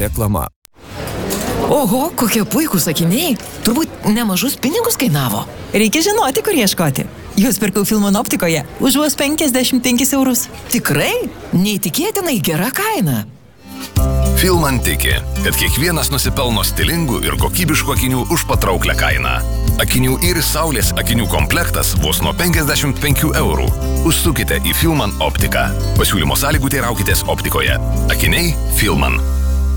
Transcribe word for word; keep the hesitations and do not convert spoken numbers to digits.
reklama. Oho, kokie puikūs akiniai. Turbūt nemažus pinigus kainavo. Reikia žinoti, kur ieškoti. Juos pirkau Filman optikoje už vos penkiasdešimt penkis eurus. Tikrai? Neįtikėtinai gera kaina. Filman tiki, kad kiekvienas nusipelno stilingų ir kokybiškų akinių už patrauklę kainą. Akinių ir saulės akinių komplektas vos nuo penkiasdešimt penkių eurų. Užsukite į Filman optiką. Pasiūlymo sąlygų teiraukitės optikoje. Akiniai Filman.